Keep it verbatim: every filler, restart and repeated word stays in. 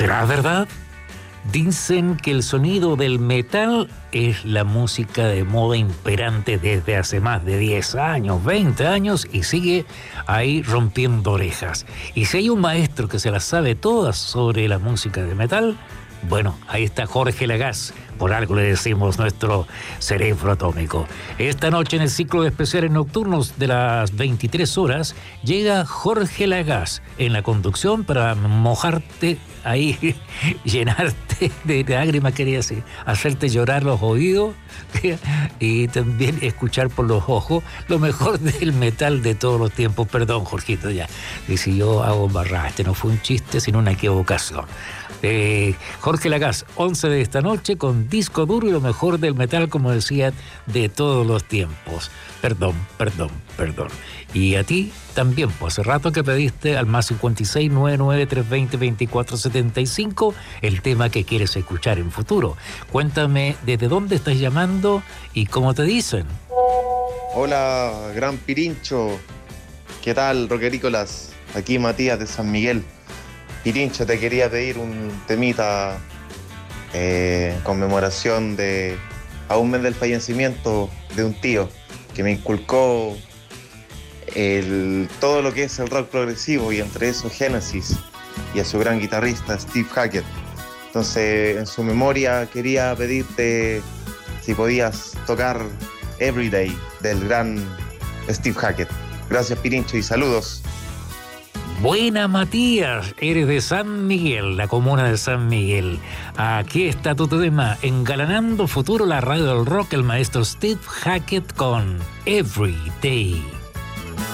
¿Será verdad? Dicen que el sonido del metal es la música de moda imperante desde hace más de diez años, veinte años y sigue ahí rompiendo orejas. Y si hay un maestro que se las sabe todas sobre la música de metal, bueno, ahí está Jorge Lagasse. Por algo le decimos nuestro cerebro atómico. Esta noche en el ciclo de especiales nocturnos de las veintitrés horas llega Jorge Lagasse en la conducción para mojarte ahí, llenarte de lágrimas, quería decir, hacerte llorar los oídos y también escuchar por los ojos lo mejor del metal de todos los tiempos. Perdón, Jorgito, ya. Y si yo hago barra, este no fue un chiste, sino una equivocación. Eh, Jorge Lagasse, once de esta noche con disco duro y lo mejor del metal, como decía, de todos los tiempos. Perdón, perdón, perdón. Y a ti también, pues hace rato que pediste al más cincuenta y seis, noventa y nueve, trescientos veinte, veinticuatro setenta y cinco el tema que quieres escuchar en futuro. Cuéntame desde dónde estás llamando y cómo te dicen. Hola, gran Pirincho. ¿Qué tal, Roquerícolas? Aquí Matías de San Miguel. Pirincho, te quería pedir un temita eh, en conmemoración de a un mes del fallecimiento de un tío que me inculcó el, todo lo que es el rock progresivo y entre eso Genesis, y a su gran guitarrista Steve Hackett. Entonces, en su memoria quería pedirte si podías tocar Everyday del gran Steve Hackett. Gracias, Pirincho, y saludos. Buena, Matías, eres de San Miguel, la comuna de San Miguel. Aquí está tu tema, engalanando futuro la radio del rock, el maestro Steve Hackett con Every Day.